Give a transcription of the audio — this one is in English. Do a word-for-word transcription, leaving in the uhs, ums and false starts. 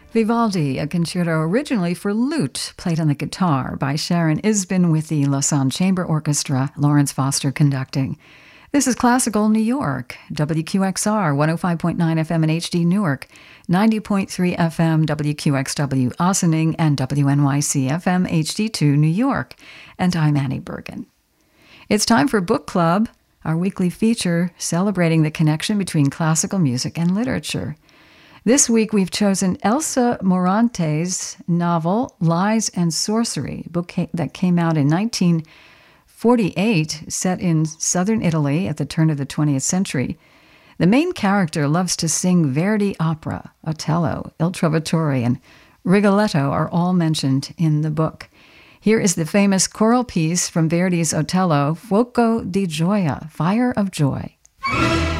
Vivaldi, a concerto originally for lute, played on the guitar by Sharon Isbin with the Lausanne Chamber Orchestra, Lawrence Foster conducting. This is Classical New York, W Q X R, one oh five point nine F M in H D Newark, ninety point three F M W Q X W Ossining, and W N Y C F M H D two New York. And I'm Annie Bergen. It's time for Book Club, our weekly feature celebrating the connection between classical music and literature. This week we've chosen Elsa Morante's novel Lies and Sorcery, a book that came out in nineteen forty-eight, set in southern Italy at the turn of the twentieth century. The main character loves to sing Verdi opera. Otello, Il Trovatore, and Rigoletto are all mentioned in the book. Here is the famous choral piece from Verdi's Otello, Fuoco di Gioia, Fire of Joy.